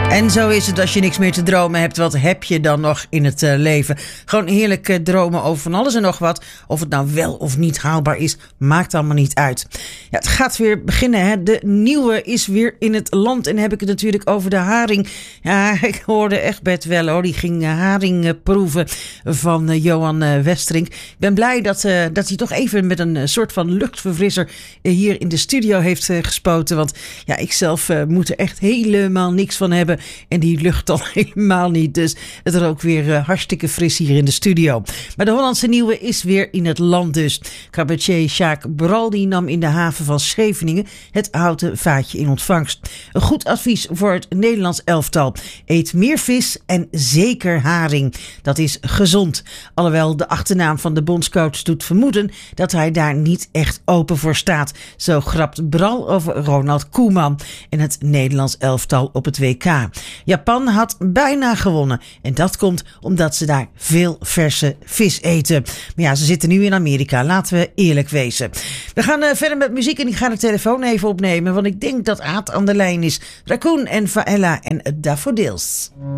En zo is het als je niks meer te dromen hebt. Wat heb je dan nog in het leven? Gewoon heerlijk dromen over van alles en nog wat. Of het nou wel of niet haalbaar is, maakt allemaal niet uit. Ja, het gaat weer beginnen. Hè? De nieuwe is weer in het land. En dan heb ik het natuurlijk over de haring. Ja, ik hoorde echt Bert wel hoor. Die ging haring proeven van Johan Westerink. Ik ben blij dat hij toch even met een soort van luchtverfrisser hier in de studio heeft gespoten. Want ja, ik zelf moet er echt helemaal niks van hebben. En die lucht al helemaal niet. Dus het is ook weer hartstikke fris hier in de studio. Maar de Hollandse nieuwe is weer in het land dus. Cabaretier Sjaak Bral nam in de haven van Scheveningen het houten vaatje in ontvangst. Een goed advies voor het Nederlands elftal. Eet meer vis en zeker haring. Dat is gezond. Alhoewel de achternaam van de bondscoach doet vermoeden dat hij daar niet echt open voor staat. Zo grapt Bral over Ronald Koeman en het Nederlands elftal op het WK. Japan had bijna gewonnen. En dat komt omdat ze daar veel verse vis eten. Maar ja, ze zitten nu in Amerika. Laten we eerlijk wezen. We gaan verder met muziek en ik ga de telefoon even opnemen. Want ik denk dat Aad aan de lijn is. Raccoon en Faella en Daffodils.